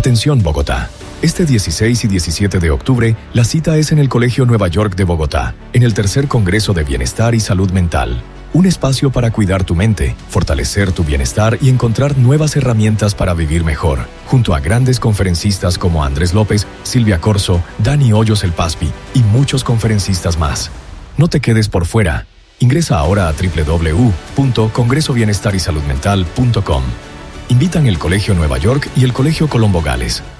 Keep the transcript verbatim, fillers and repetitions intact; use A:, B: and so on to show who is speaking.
A: Atención Bogotá. Este dieciséis y diecisiete de octubre, la cita es en el Colegio Nueva York de Bogotá, en el tercer Congreso de Bienestar y Salud Mental. Un espacio para cuidar tu mente, fortalecer tu bienestar y encontrar nuevas herramientas para vivir mejor, junto a grandes conferencistas como Andrés López, Silvia Corso, Dani Hoyos el Paspi y muchos conferencistas más. No te quedes por fuera. Ingresa ahora a doble u doble u doble u punto congreso bienestar y salud mental punto com. Invitan el Colegio Nueva York y el Colegio Colombo Gales.